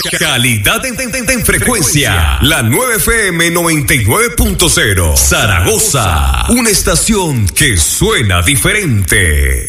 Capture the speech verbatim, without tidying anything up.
Calidad en, en, en, en frecuencia. La nueve F M noventa y nueve punto cero. Zaragoza. Una estación que suena diferente.